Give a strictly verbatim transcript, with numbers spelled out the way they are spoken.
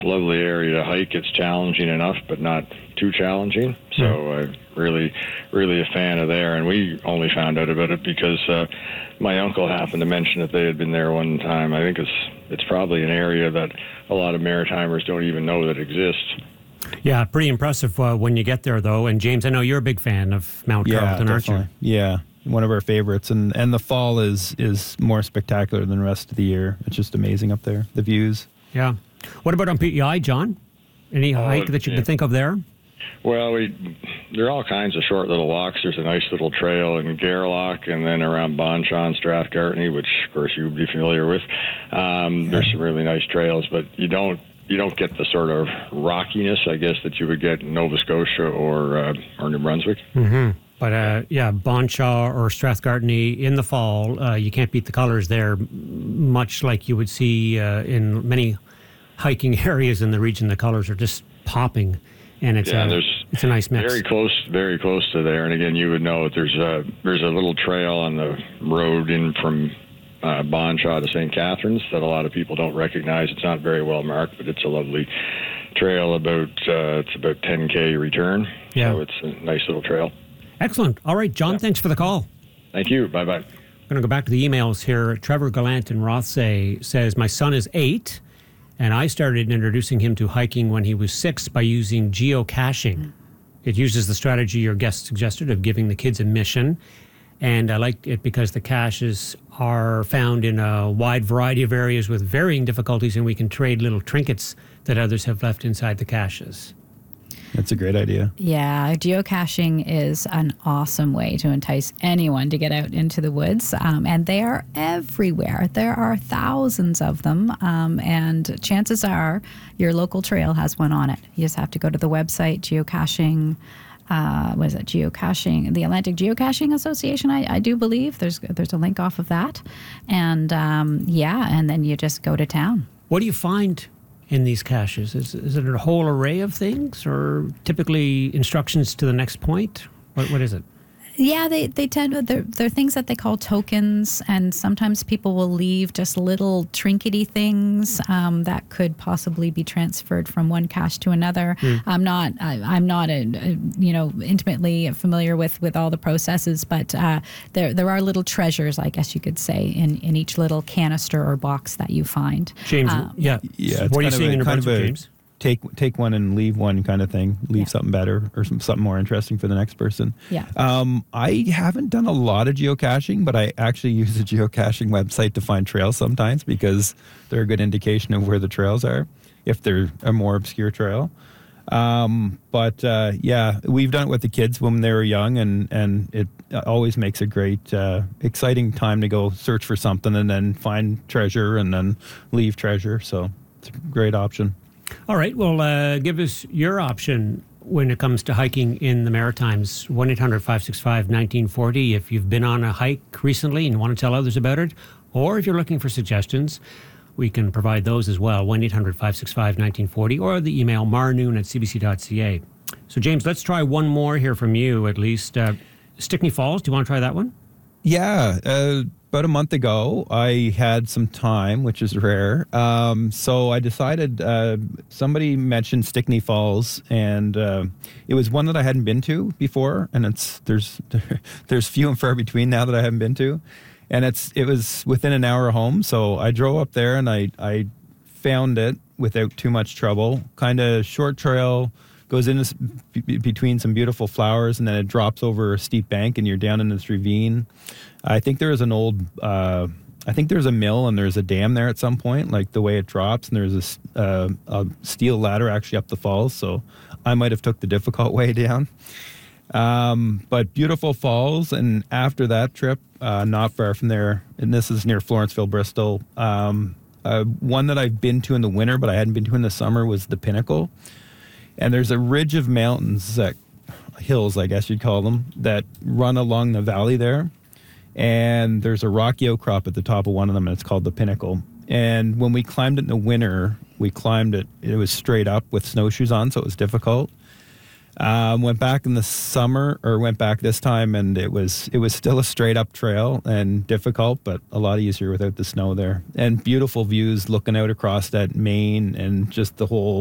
lovely area to hike. It's challenging enough, but not too challenging. So I'm really, really a fan of there. And we only found out about it because uh, my uncle happened to mention that they had been there one time. I think it's it's probably an area that a lot of Maritimers don't even know that exists. Yeah, pretty impressive uh, when you get there, though. And James, I know you're a big fan of Mount Yeah, Carleton, aren't you? definitely. Yeah, one of our favorites. And, and the fall is, is more spectacular than the rest of the year. It's just amazing up there, the views. Yeah. What about on P E I, John? Any Oh, hike that you yeah. can think of there? Well, we there are all kinds of short little walks. There's a nice little trail in Gairloch and then around Bonchon, Strathgartney, which of course you would be familiar with. Um, there's some really nice trails, but you don't you don't get the sort of rockiness, I guess, that you would get in Nova Scotia or uh, or New Brunswick. Mm-hmm. But uh, yeah, Bonshaw or Strathgartney in the fall, uh, you can't beat the colors there, much like you would see uh, in many hiking areas in the region. The colors are just popping. And it's, Yeah, a, there's it's a nice mix. Very close, very close to there. And again, you would know that there's a there's a little trail on the road in from uh, Bonshaw to Saint Catharines that a lot of people don't recognize. It's not very well marked, but it's a lovely trail. About uh, it's about ten K return. Yeah. So it's a nice little trail. Excellent. All right, John, Yeah. thanks for the call. Thank you. Bye bye. I'm going to go back to the emails here. Trevor Gallant in Rothsay says, my son is eight, and I started introducing him to hiking when he was six by using geocaching. It uses the strategy your guest suggested of giving the kids a mission. And I liked it because the caches are found in a wide variety of areas with varying difficulties, and we can trade little trinkets that others have left inside the caches. That's a great idea. Yeah, geocaching is an awesome way to entice anyone to get out into the woods. Um, and they are everywhere. There are thousands of them. Um, and chances are your local trail has one on it. You just have to go to the website, geocaching. Uh, what is it? Geocaching, the Atlantic Geocaching Association, I, I do believe. There's there's a link off of that. And um, yeah, and then you just go to town. What do you find in these caches? Is, is it a whole array of things, or typically instructions to the next point? What, what is it? Yeah, they, they tend to, they're, they're things that they call tokens, and sometimes people will leave just little trinkety things um, that could possibly be transferred from one cache to another. Mm. I'm not, I, I'm not, a, a, you know, intimately familiar with, with all the processes, but uh, there there are little treasures, I guess you could say, in, in each little canister or box that you find. James, um, yeah, Yeah, what are you kind of seeing a- in New kind of Brunswick, a- James? Take take one and leave one kind of thing. Leave Yeah. something better or some, something more interesting for the next person. Yeah. Um, I haven't done a lot of geocaching, but I actually use a geocaching website to find trails sometimes because they're a good indication of where the trails are, if they're a more obscure trail. Um, but uh, yeah, we've done it with the kids when they were young, and, and it always makes a great, uh, exciting time to go search for something and then find treasure and then leave treasure. So it's a great option. All right, well, uh, give us your option when it comes to hiking in the Maritimes. one eight hundred five six five one nine four zero if you've been on a hike recently and want to tell others about it, or if you're looking for suggestions, we can provide those as well. one eight hundred five six five one nine four zero or the email marnoon at c b c dot c a. So, James, let's try one more here from you, at least. Uh, Stickney Falls, do you want to try that one? Yeah, uh, about a month ago, I had some time, which is rare. Um, so I decided, uh, somebody mentioned Stickney Falls, and uh, it was one that I hadn't been to before, and it's there's there's few and far between now that I haven't been to, and it's it was within an hour of home. So I drove up there, and I I found it without too much trouble. Kind of short trail. Goes in this, b- between some beautiful flowers, and then it drops over a steep bank, and you're down in this ravine. I think there is an old, uh, I think there's a mill and there's a dam there at some point, like the way it drops, and there's a, s- uh, a steel ladder actually up the falls, so I might have took the difficult way down. Um, but beautiful falls, and after that trip, uh, not far from there, and this is near Florenceville, Bristol, um, uh, one that I've been to in the winter, but I hadn't been to in the summer, was the Pinnacle. And there's a ridge of mountains, that, hills, I guess you'd call them, that run along the valley there. And there's a rocky outcrop at the top of one of them, and it's called the Pinnacle. And when we climbed it in the winter, we climbed it, it was straight up with snowshoes on, so it was difficult. Um, went back in the summer, or went back this time, and it was it was still a straight up trail and difficult, but a lot easier without the snow there. And beautiful views looking out across that Maine and just the whole